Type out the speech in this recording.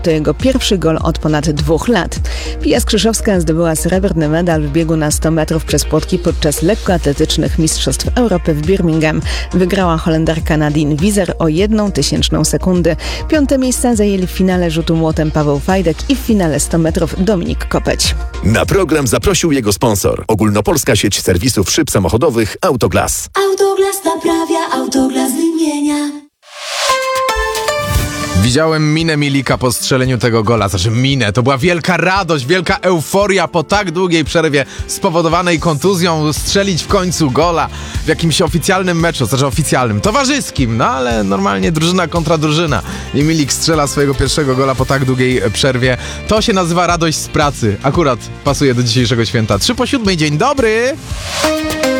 To jego pierwszy gol od ponad 2 lat. Pia Skrzyszowska zdobyła srebrny medal w biegu na 100 metrów przez płotki podczas lekkoatletycznych Mistrzostw Europy w Birmingham. Wygrała Holenderka Nadine Wieser o 0,01 sekundy. 5. miejsce zajęli w finale rzutu młotem Paweł Fajdek i w finale 100 metrów Dominik Kopeć. Na program zaprosił jego sponsor. Ogólnopolska sieć serwisów szyb samochodowych Autoglas. Autoglas naprawia, Autoglas wymienia. Widziałem minę Milika po strzeleniu tego gola. Znaczy minę, to była wielka radość, wielka euforia po tak długiej przerwie spowodowanej kontuzją strzelić w końcu gola w jakimś oficjalnym meczu, znaczy oficjalnym, towarzyskim, no ale normalnie drużyna kontra drużyna. I Milik strzela swojego pierwszego gola po tak długiej przerwie. To się nazywa radość z pracy. Akurat pasuje do dzisiejszego święta. 6:03, dzień dobry!